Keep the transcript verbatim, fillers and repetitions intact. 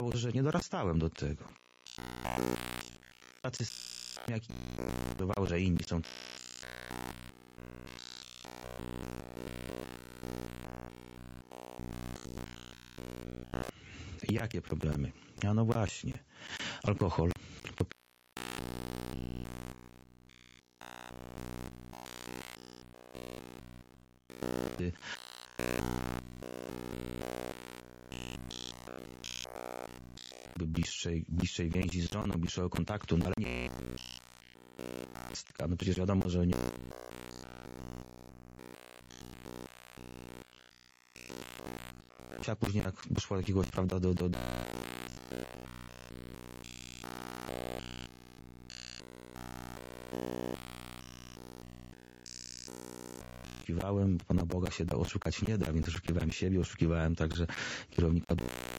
że nie dorastałem do tego. Tacy jak że inni są. Jakie problemy? A no właśnie. Alkohol. Bliższej, bliższej więzi z żoną, bliższego kontaktu, no ale nie. No przecież wiadomo, że nie. A później jak doszło do jakiegoś, prawda, do, do, do... Oszukiwałem, Pana Boga się da oszukać nie da, więc oszukiwałem siebie, oszukiwałem także kierownika